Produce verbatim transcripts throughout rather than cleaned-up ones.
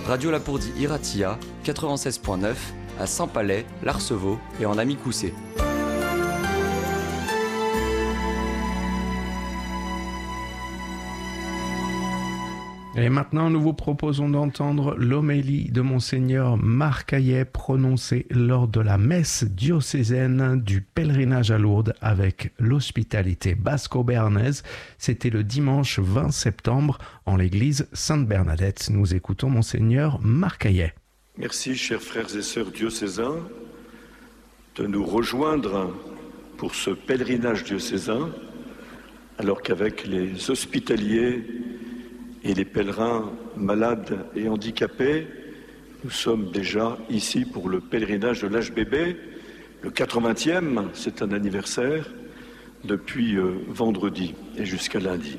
Radio Lapourdie Iratia, quatre-vingt-seize point neuf, à Saint-Palais, l'Arceveau et en Amicoussé. Et maintenant, nous vous proposons d'entendre l'homélie de Monseigneur Marc Hayet prononcée lors de la messe diocésaine du pèlerinage à Lourdes avec l'hospitalité basco-béarnaise. C'était le dimanche vingt septembre en l'église Sainte-Bernadette. Nous écoutons Monseigneur Marc Hayet. Merci, chers frères et sœurs diocésains, de nous rejoindre pour ce pèlerinage diocésain, alors qu'avec les hospitaliers et les pèlerins malades et handicapés, nous sommes déjà ici pour le pèlerinage de l'H B B, le quatre-vingtième, c'est un anniversaire, depuis euh, vendredi et jusqu'à lundi.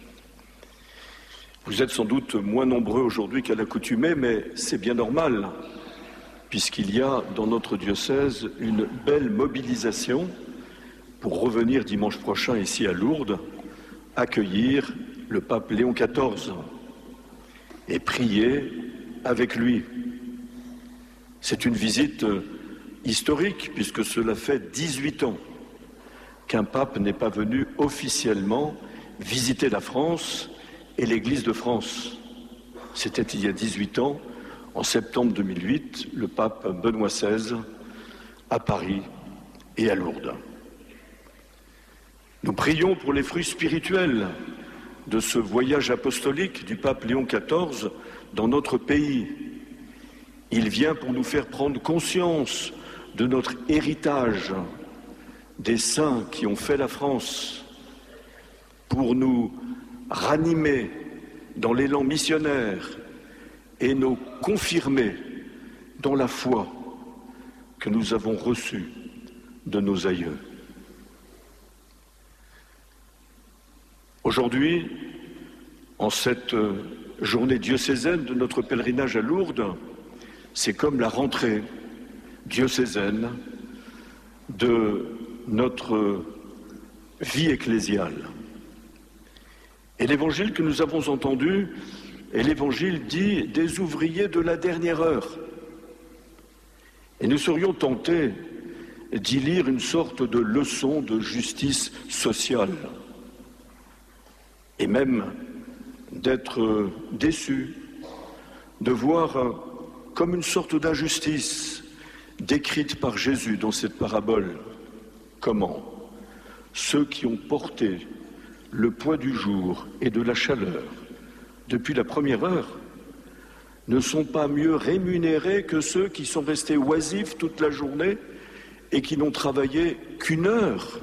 Vous êtes sans doute moins nombreux aujourd'hui qu'à l'accoutumée, mais c'est bien normal, puisqu'il y a dans notre diocèse une belle mobilisation pour revenir dimanche prochain ici à Lourdes, accueillir le pape Léon quatorze et prier avec lui. C'est une visite historique puisque cela fait dix-huit ans qu'un pape n'est pas venu officiellement visiter la France et l'Église de France. C'était il y a dix-huit ans, en septembre deux mille huit, le pape Benoît seize à Paris et à Lourdes. Nous prions pour les fruits spirituels de ce voyage apostolique du pape Léon quatorze dans notre pays. Il vient pour nous faire prendre conscience de notre héritage, des saints qui ont fait la France, pour nous ranimer dans l'élan missionnaire et nous confirmer dans la foi que nous avons reçue de nos aïeux. Aujourd'hui, en cette journée diocésaine de notre pèlerinage à Lourdes, c'est comme la rentrée diocésaine de notre vie ecclésiale. Et l'évangile que nous avons entendu est l'évangile dit des ouvriers de la dernière heure. Et nous serions tentés d'y lire une sorte de leçon de justice sociale. Et même d'être déçu, de voir comme une sorte d'injustice décrite par Jésus dans cette parabole. Comment ceux qui ont porté le poids du jour et de la chaleur depuis la première heure ne sont pas mieux rémunérés que ceux qui sont restés oisifs toute la journée et qui n'ont travaillé qu'une heure.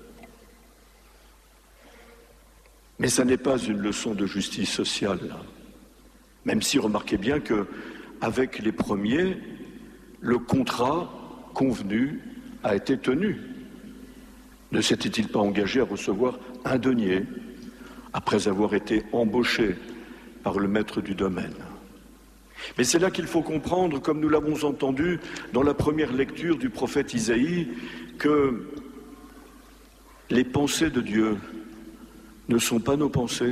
Mais ça n'est pas une leçon de justice sociale, même si remarquez bien qu'avec les premiers, le contrat convenu a été tenu. Ne s'était-il pas engagé à recevoir un denier après avoir été embauché par le maître du domaine? Mais c'est là qu'il faut comprendre, comme nous l'avons entendu dans la première lecture du prophète Isaïe, que les pensées de Dieu ne sont pas nos pensées.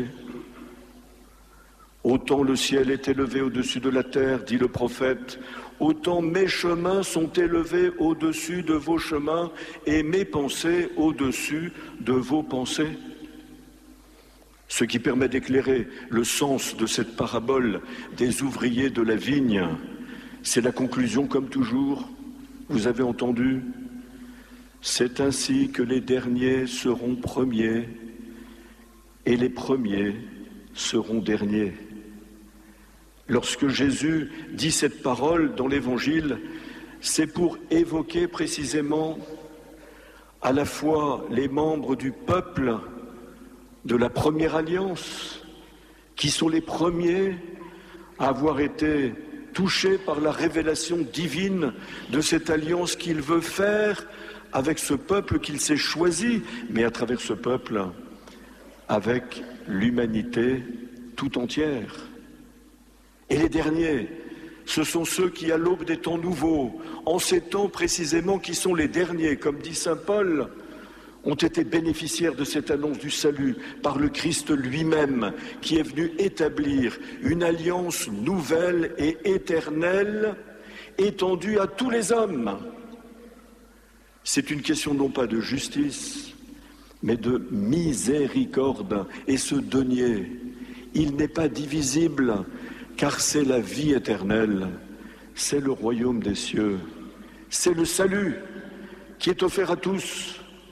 Autant le ciel est élevé au-dessus de la terre, dit le prophète, autant mes chemins sont élevés au-dessus de vos chemins et mes pensées au-dessus de vos pensées. Ce qui permet d'éclairer le sens de cette parabole des ouvriers de la vigne, c'est la conclusion comme toujours. Vous avez entendu, c'est ainsi que les derniers seront premiers et les premiers seront derniers. Lorsque Jésus dit cette parole dans l'Évangile, c'est pour évoquer précisément à la fois les membres du peuple de la première alliance, qui sont les premiers à avoir été touchés par la révélation divine de cette alliance qu'il veut faire avec ce peuple qu'il s'est choisi, mais à travers ce peuple, avec l'humanité tout entière. Et les derniers, ce sont ceux qui, à l'aube des temps nouveaux, en ces temps précisément qui sont les derniers, comme dit saint Paul, ont été bénéficiaires de cette annonce du salut par le Christ lui-même, qui est venu établir une alliance nouvelle et éternelle, étendue à tous les hommes. C'est une question non pas de justice, mais de miséricorde. Et ce denier, il n'est pas divisible, car c'est la vie éternelle, c'est le royaume des cieux, c'est le salut qui est offert à tous.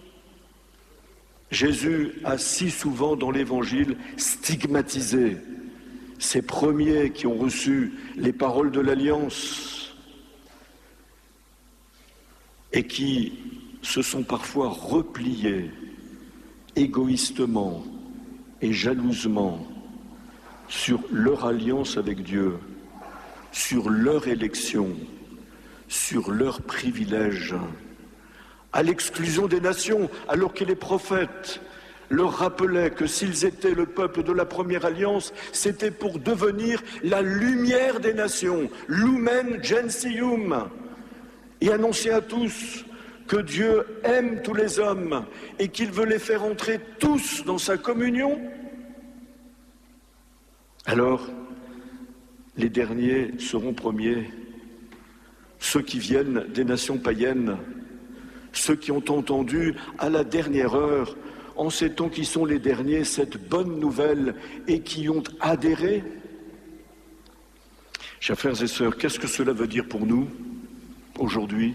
Jésus a si souvent dans l'Évangile stigmatisé ces premiers qui ont reçu les paroles de l'Alliance et qui se sont parfois repliés égoïstement et jalousement sur leur alliance avec Dieu, sur leur élection, sur leurs privilèges, à l'exclusion des nations, alors que les prophètes leur rappelaient que s'ils étaient le peuple de la première alliance, c'était pour devenir la lumière des nations, lumen gentium, et annoncer à tous que Dieu aime tous les hommes et qu'il veut les faire entrer tous dans sa communion. Alors, les derniers seront premiers, ceux qui viennent des nations païennes, ceux qui ont entendu à la dernière heure, en ces temps qui sont les derniers, cette bonne nouvelle et qui ont adhéré. Chers frères et sœurs, qu'est-ce que cela veut dire pour nous aujourd'hui?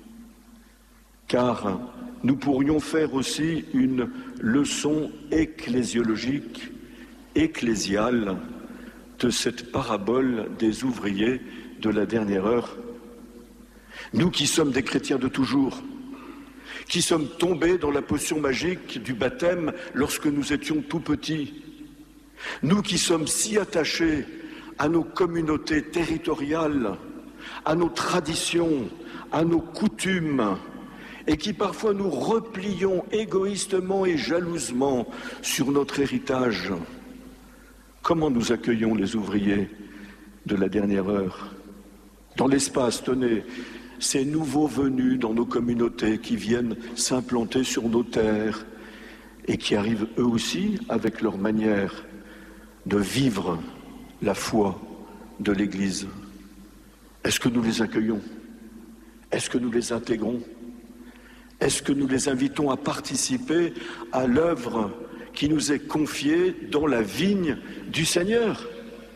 Car nous pourrions faire aussi une leçon ecclésiologique, ecclésiale, de cette parabole des ouvriers de la dernière heure. Nous qui sommes des chrétiens de toujours, qui sommes tombés dans la potion magique du baptême lorsque nous étions tout petits, nous qui sommes si attachés à nos communautés territoriales, à nos traditions, à nos coutumes, et qui parfois nous replions égoïstement et jalousement sur notre héritage. Comment nous accueillons les ouvriers de la dernière heure? Dans l'espace, tenez, ces nouveaux venus dans nos communautés qui viennent s'implanter sur nos terres et qui arrivent eux aussi avec leur manière de vivre la foi de l'Église. Est-ce que nous les accueillons? Est-ce que nous les intégrons? Est-ce que nous les invitons à participer à l'œuvre qui nous est confiée dans la vigne du Seigneur?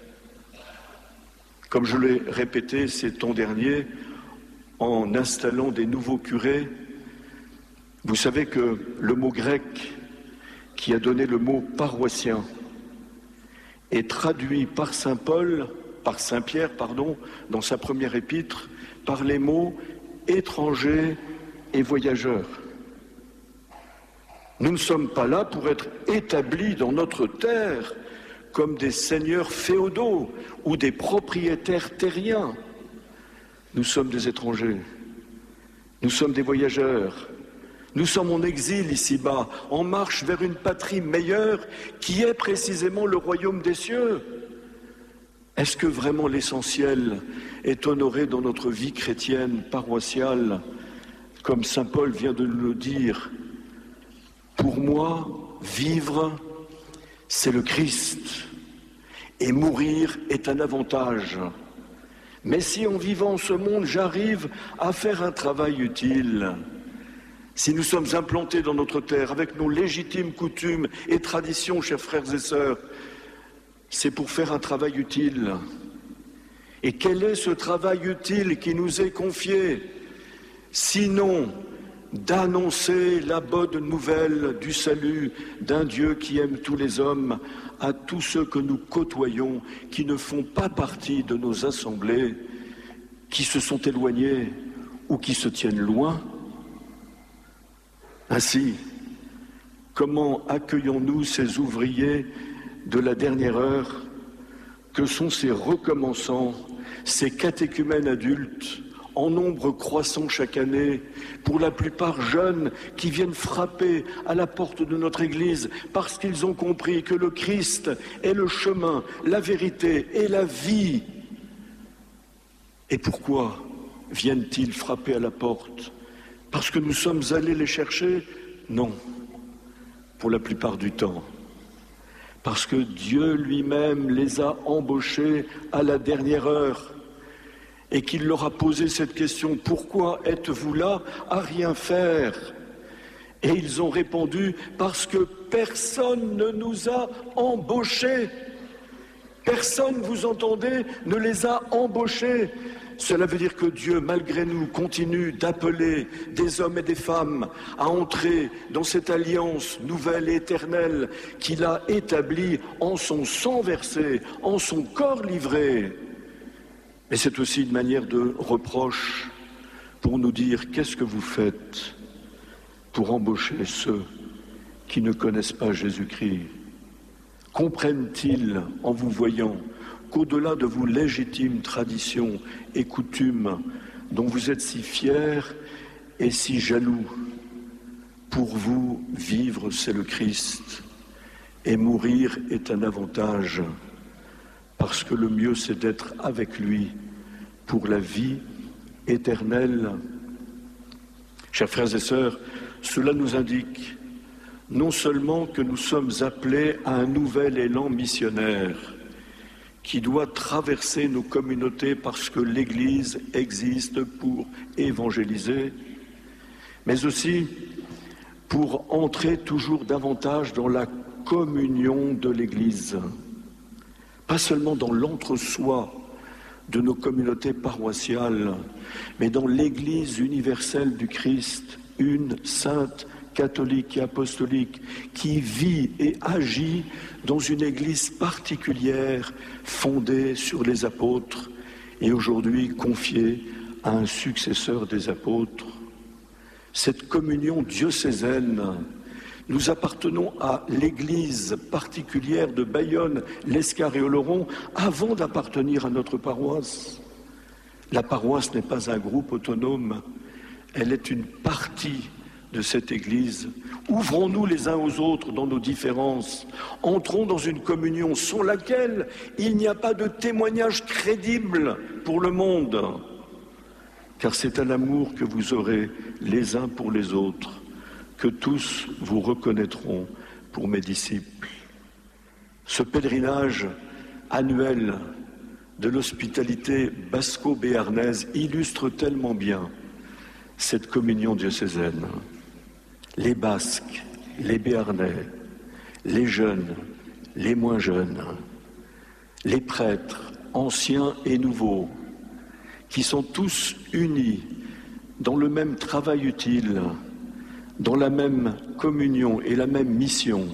Comme je l'ai répété ces temps derniers, en installant des nouveaux curés, vous savez que le mot grec qui a donné le mot paroissien est traduit par saint Paul, par saint Pierre, pardon, dans sa première épître, par les mots étrangers et voyageurs. Nous ne sommes pas là pour être établis dans notre terre comme des seigneurs féodaux ou des propriétaires terriens. Nous sommes des étrangers, nous sommes des voyageurs, nous sommes en exil ici-bas, en marche vers une patrie meilleure qui est précisément le royaume des cieux. Est-ce que vraiment l'essentiel est honoré dans notre vie chrétienne, paroissiale, comme saint Paul vient de nous le dire? Pour moi, vivre, c'est le Christ, et mourir est un avantage. Mais si en vivant ce monde, j'arrive à faire un travail utile, si nous sommes implantés dans notre terre avec nos légitimes coutumes et traditions, chers frères et sœurs, c'est pour faire un travail utile. Et quel est ce travail utile qui nous est confié? Sinon, d'annoncer la bonne nouvelle du salut d'un Dieu qui aime tous les hommes à tous ceux que nous côtoyons, qui ne font pas partie de nos assemblées, qui se sont éloignés ou qui se tiennent loin. Ainsi, comment accueillons-nous ces ouvriers de la dernière heure que sont ces recommençants, ces catéchumènes adultes, en nombre croissant chaque année, pour la plupart jeunes, qui viennent frapper à la porte de notre Église parce qu'ils ont compris que le Christ est le chemin, la vérité et la vie. Et pourquoi viennent-ils frapper à la porte? Parce que nous sommes allés les chercher? Non, pour la plupart du temps. Parce que Dieu lui-même les a embauchés à la dernière heure et qu'il leur a posé cette question, « Pourquoi êtes-vous là à rien faire ?» Et ils ont répondu, « Parce que personne ne nous a embauchés. » Personne, vous entendez, ne les a embauchés. Cela veut dire que Dieu, malgré nous, continue d'appeler des hommes et des femmes à entrer dans cette alliance nouvelle et éternelle qu'il a établie en son sang versé, en son corps livré. Mais c'est aussi une manière de reproche pour nous dire, qu'est-ce que vous faites pour embaucher ceux qui ne connaissent pas Jésus-Christ? Comprennent-ils, en vous voyant, qu'au-delà de vos légitimes traditions et coutumes dont vous êtes si fiers et si jaloux, pour vous, vivre, c'est le Christ, et mourir est un avantage, parce que le mieux, c'est d'être avec lui pour la vie éternelle. Chers frères et sœurs, cela nous indique non seulement que nous sommes appelés à un nouvel élan missionnaire qui doit traverser nos communautés parce que l'Église existe pour évangéliser, mais aussi pour entrer toujours davantage dans la communion de l'Église, pas seulement dans l'entre-soi de nos communautés paroissiales, mais dans l'Église universelle du Christ, une sainte catholique et apostolique, qui vit et agit dans une église particulière fondée sur les apôtres et aujourd'hui confiée à un successeur des apôtres. Cette communion diocésaine, nous appartenons à l'église particulière de Bayonne, l'Escar et Oloron avant d'appartenir à notre paroisse. La paroisse n'est pas un groupe autonome, elle est une partie de cette Église. Ouvrons-nous les uns aux autres dans nos différences. Entrons dans une communion sans laquelle il n'y a pas de témoignage crédible pour le monde. Car c'est à l'amour que vous aurez les uns pour les autres que tous vous reconnaîtront pour mes disciples. Ce pèlerinage annuel de l'hospitalité basco-béarnaise illustre tellement bien cette communion diocésaine. Les Basques, les Béarnais, les jeunes, les moins jeunes, les prêtres, anciens et nouveaux, qui sont tous unis dans le même travail utile, dans la même communion et la même mission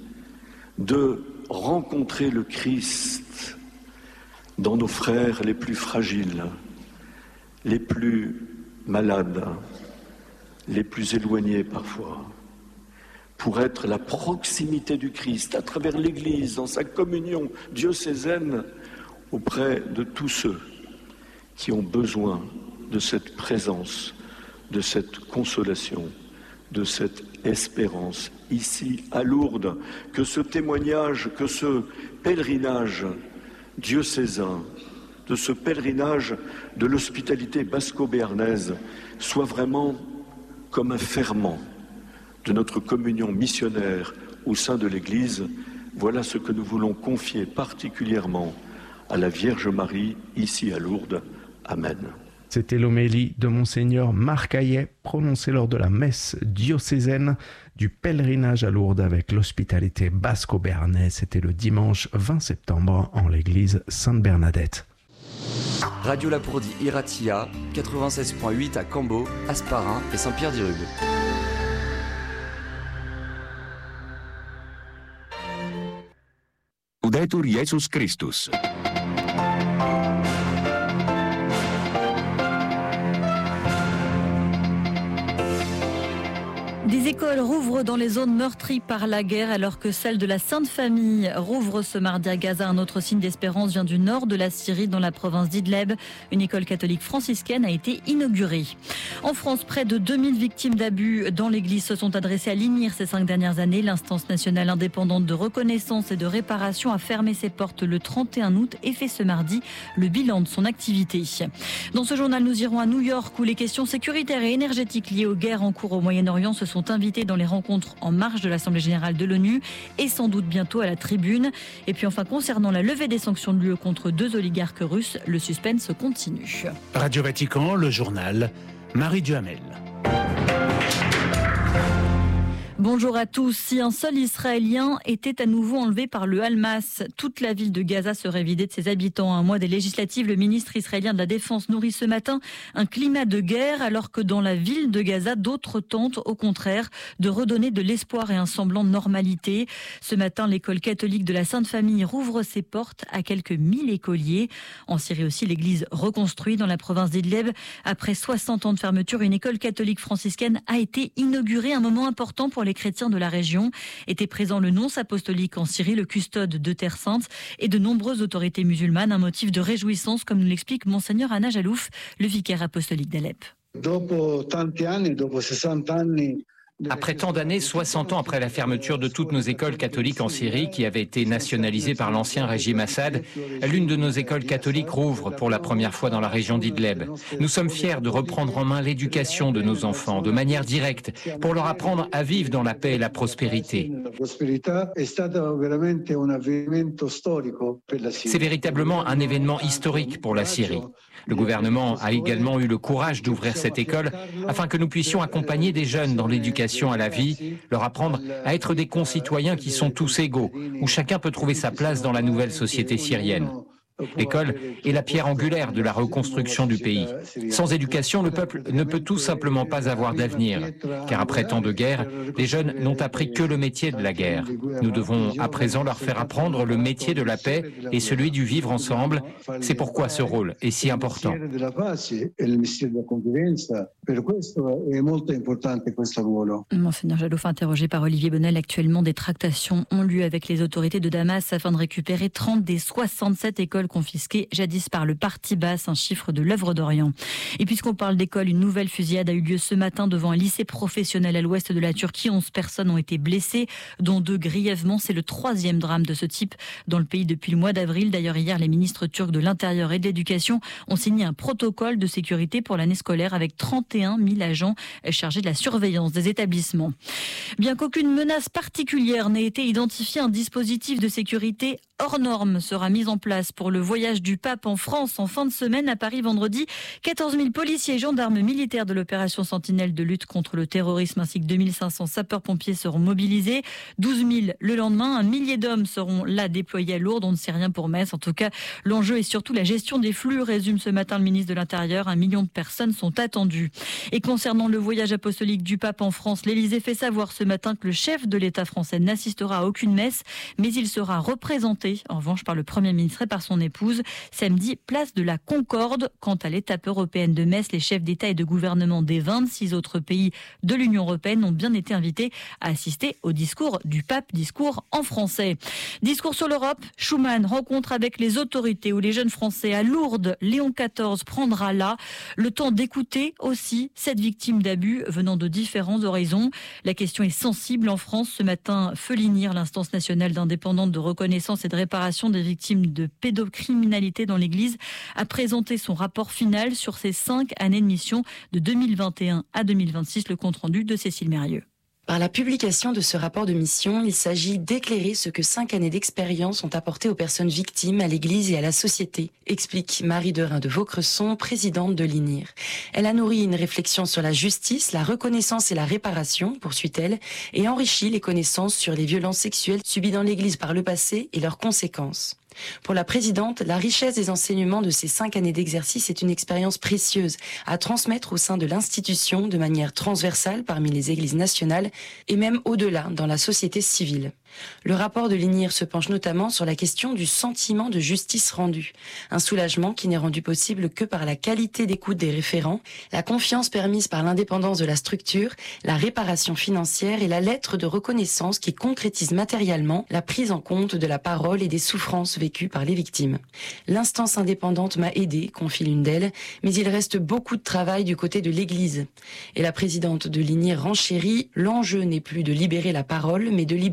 de rencontrer le Christ dans nos frères les plus fragiles, les plus malades, les plus éloignés parfois, pour être la proximité du Christ à travers l'Église, dans sa communion diocésaine, auprès de tous ceux qui ont besoin de cette présence, de cette consolation, de cette espérance ici à Lourdes, que ce témoignage, que ce pèlerinage diocésain, de ce pèlerinage de l'hospitalité basco-béarnaise soit vraiment comme un ferment de notre communion missionnaire au sein de l'Église. Voilà ce que nous voulons confier particulièrement à la Vierge Marie ici à Lourdes. Amen. C'était l'homélie de Monseigneur Marc Hayet, prononcée lors de la messe diocésaine du pèlerinage à Lourdes avec l'hospitalité basco-béarnaise. C'était le dimanche vingt septembre en l'église Sainte-Bernadette. Radio Lapourdie Iratia, quatre-vingt-seize virgule huit à Cambo, Asparin et Saint-Pierre-d'Irube. Laudetur Jesus Christus. Des écoles rouvrent dans les zones meurtries par la guerre alors que celle de la Sainte Famille rouvre ce mardi à Gaza. Un autre signe d'espérance vient du nord de la Syrie, dans la province d'Idleb. Une école catholique franciscaine a été inaugurée. En France, près de deux mille victimes d'abus dans l'église se sont adressées à l'I N I R ces cinq dernières années. L'instance nationale indépendante de reconnaissance et de réparation a fermé ses portes le trente et un août et fait ce mardi le bilan de son activité. Dans ce journal, nous irons à New York où les questions sécuritaires et énergétiques liées aux guerres en cours au Moyen-Orient se sont sont invités dans les rencontres en marge de l'Assemblée générale de l'ONU et sans doute bientôt à la tribune. Et puis enfin, concernant la levée des sanctions de l'U E contre deux oligarques russes, le suspense continue. Radio Vatican, le journal, Marie Duhamel. Bonjour à tous. Si un seul Israélien était à nouveau enlevé par le Hamas, toute la ville de Gaza serait vidée de ses habitants. À un mois des législatives, le ministre israélien de la Défense nourrit ce matin un climat de guerre, alors que dans la ville de Gaza, d'autres tentent au contraire de redonner de l'espoir et un semblant de normalité. Ce matin, l'école catholique de la Sainte Famille rouvre ses portes à quelques mille écoliers. En Syrie aussi, l'église reconstruite dans la province d'Idleb. Après soixante ans de fermeture, une école catholique franciscaine a été inaugurée, un moment important pour les Les chrétiens de la région. Étaient présents le nonce apostolique en Syrie, le custode de Terre Sainte et de nombreuses autorités musulmanes. Un motif de réjouissance, comme nous l'explique Monseigneur Anna Jalouf, le vicaire apostolique d'Alep. Après tant d'années, soixante ans après la fermeture de toutes nos écoles catholiques en Syrie, qui avaient été nationalisées par l'ancien régime Assad, l'une de nos écoles catholiques rouvre pour la première fois dans la région d'Idleb. Nous sommes fiers de reprendre en main l'éducation de nos enfants de manière directe pour leur apprendre à vivre dans la paix et la prospérité. C'est véritablement un événement historique pour la Syrie. Le gouvernement a également eu le courage d'ouvrir cette école afin que nous puissions accompagner des jeunes dans l'éducation à la vie, leur apprendre à être des concitoyens qui sont tous égaux, où chacun peut trouver sa place dans la nouvelle société syrienne. L'école est la pierre angulaire de la reconstruction du pays. Sans éducation, le peuple ne peut tout simplement pas avoir d'avenir. Car après tant de guerres, les jeunes n'ont appris que le métier de la guerre. Nous devons à présent leur faire apprendre le métier de la paix et celui du vivre ensemble. C'est pourquoi ce rôle est si important. Monseigneur Jalouf, interrogé par Olivier Bonnel, actuellement des tractations ont lieu avec les autorités de Damas afin de récupérer trente des soixante-sept écoles confisquées jadis par le Parti basse, un chiffre de l'œuvre d'Orient. Et puisqu'on parle d'école, une nouvelle fusillade a eu lieu ce matin devant un lycée professionnel à l'ouest de la Turquie. onze personnes ont été blessées, dont deux grièvement. C'est le troisième drame de ce type dans le pays depuis le mois d'avril. D'ailleurs, hier, les ministres turcs de l'Intérieur et de l'Éducation ont signé un protocole de sécurité pour l'année scolaire avec trente et un mille agents chargés de la surveillance des établissements. Bien qu'aucune menace particulière n'ait été identifiée, un dispositif de sécurité hors norme sera mis en place pour le voyage du pape en France en fin de semaine. À Paris, vendredi, quatorze mille policiers et gendarmes militaires de l'opération Sentinelle de lutte contre le terrorisme ainsi que deux mille cinq cents sapeurs-pompiers seront mobilisés. douze mille le lendemain. Un millier d'hommes seront là déployés à Lourdes. On ne sait rien pour Metz. En tout cas, l'enjeu est surtout la gestion des flux, résume ce matin le ministre de l'Intérieur. Un million de personnes sont attendues. Et concernant le voyage apostolique du pape en France, l'Élysée fait savoir ce matin que le chef de l'État français n'assistera à aucune messe, mais il sera représenté en revanche par le Premier ministre et par son épouse. Samedi, place de la Concorde. Quant à l'étape européenne de Metz, les chefs d'État et de gouvernement des vingt-six autres pays de l'Union européenne ont bien été invités à assister au discours du pape, discours en français. Discours sur l'Europe, Schuman, rencontre avec les autorités ou les jeunes Français à Lourdes. Léon quatorze prendra là le temps d'écouter aussi cette victime d'abus venant de différents horizons. La question est sensible en France. Ce matin, Feulinir, l'instance nationale d'indépendante de reconnaissance et de réparation des victimes de pédocriminalité dans l'Église, a présenté son rapport final sur ces cinq années de mission de deux mille vingt et un à deux mille vingt-six. Le compte-rendu de Cécile Mérieux. Par la publication de ce rapport de mission, il s'agit d'éclairer ce que cinq années d'expérience ont apporté aux personnes victimes, à l'Église et à la société, explique Marie Derain de Vaucresson, présidente de l'I N I R. Elle a nourri une réflexion sur la justice, la reconnaissance et la réparation, poursuit-elle, et enrichi les connaissances sur les violences sexuelles subies dans l'Église par le passé et leurs conséquences. Pour la présidente, la richesse des enseignements de ces cinq années d'exercice est une expérience précieuse à transmettre au sein de l'institution de manière transversale parmi les églises nationales et même au-delà dans la société civile. Le rapport de l'I N I R se penche notamment sur la question du sentiment de justice rendue. Un soulagement qui n'est rendu possible que par la qualité d'écoute des référents, la confiance permise par l'indépendance de la structure, la réparation financière et la lettre de reconnaissance qui concrétise matériellement la prise en compte de la parole et des souffrances vécues par les victimes. L'instance indépendante m'a aidé, confie l'une d'elles, mais il reste beaucoup de travail du côté de l'Église. Et la présidente de l'I N I R renchérit, l'enjeu n'est plus de libérer la parole, mais de libérer l'écoute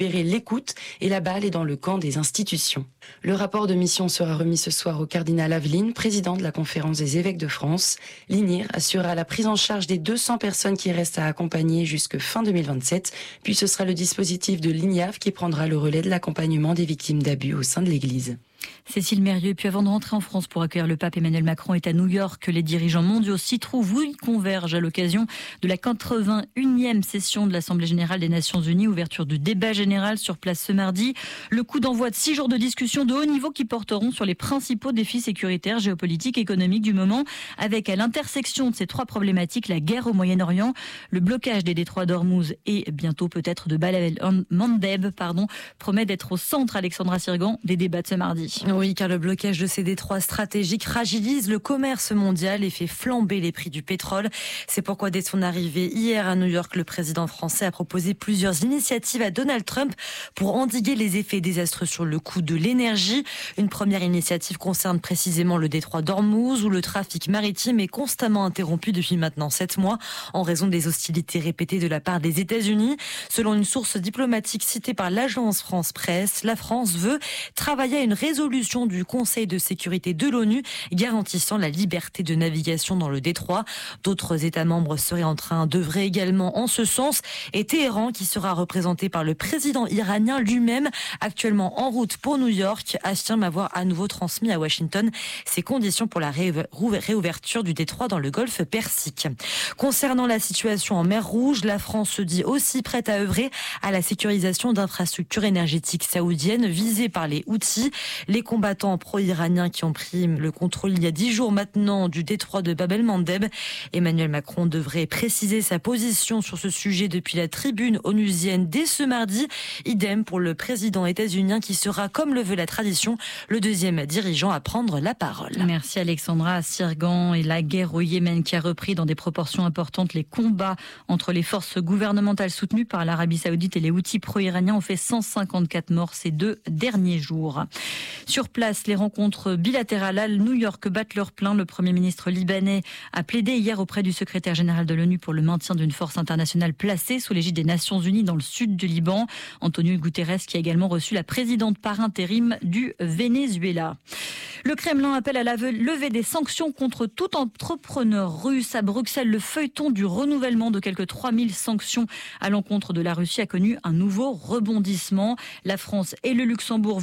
écoute et la balle est dans le camp des institutions. Le rapport de mission sera remis ce soir au cardinal Aveline, président de la conférence des évêques de France. L'I N I R assurera la prise en charge des deux cents personnes qui restent à accompagner jusque fin deux mille vingt-sept. Puis ce sera le dispositif de l'I N I A V qui prendra le relais de l'accompagnement des victimes d'abus au sein de l'Église. Cécile Mérieux, puis avant de rentrer en France pour accueillir le pape, Emmanuel Macron est à New York. Les dirigeants mondiaux s'y trouvent ou y convergent à l'occasion de la quatre-vingt-unième session de l'Assemblée générale des Nations Unies, ouverture du débat général sur place ce mardi. Le coup d'envoi de six jours de discussion de haut niveau qui porteront sur les principaux défis sécuritaires, géopolitiques, économiques du moment, avec à l'intersection de ces trois problématiques la guerre au Moyen-Orient, le blocage des détroits d'Ormuz et bientôt peut-être de Bab el-Mandeb, pardon, promet d'être au centre, Alexandra Sirgan, des débats de ce mardi. Oui, car le blocage de ces détroits stratégiques fragilise le commerce mondial et fait flamber les prix du pétrole. C'est pourquoi dès son arrivée hier à New York, le président français a proposé plusieurs initiatives à Donald Trump pour endiguer les effets désastreux sur le coût de l'énergie. Une première initiative concerne précisément le détroit d'Ormuz, où le trafic maritime est constamment interrompu depuis maintenant sept mois en raison des hostilités répétées de la part des États-Unis. Selon une source diplomatique citée par l'agence France Presse, la France veut travailler à une résolution du Conseil de sécurité de l'ONU garantissant la liberté de navigation dans le détroit. D'autres États membres seraient en train d'œuvrer également en ce sens et Téhéran, qui sera représenté par le président iranien lui-même, actuellement en route pour New York, affirme avoir à nouveau transmis à Washington ses conditions pour la réouverture du détroit dans le golfe Persique. Concernant la situation en mer Rouge, la France se dit aussi prête à œuvrer à la sécurisation d'infrastructures énergétiques saoudiennes visées par les Houthis. Les combattants pro-iraniens qui ont pris le contrôle il y a dix jours maintenant du détroit de Bab el-Mandeb. Emmanuel Macron devrait préciser sa position sur ce sujet depuis la tribune onusienne dès ce mardi. Idem pour le président états-unien qui sera, comme le veut la tradition, le deuxième dirigeant à prendre la parole. Merci Alexandra Sirgan. Et la guerre au Yémen qui a repris dans des proportions importantes. Les combats entre les forces gouvernementales soutenues par l'Arabie Saoudite et les Houthis pro-iraniens ont fait cent cinquante-quatre morts ces deux derniers jours. Sur place, les rencontres bilatérales à New York battent leur plein. Le Premier ministre libanais a plaidé hier auprès du secrétaire général de l'ONU pour le maintien d'une force internationale placée sous l'égide des Nations Unies dans le sud du Liban. Antonio Guterres qui a également reçu la présidente par intérim du Venezuela. Le Kremlin appelle à la levée des sanctions contre tout entrepreneur russe. À Bruxelles, le feuilleton du renouvellement de quelques trois mille sanctions à l'encontre de la Russie a connu un nouveau rebondissement. La France et le Luxembourg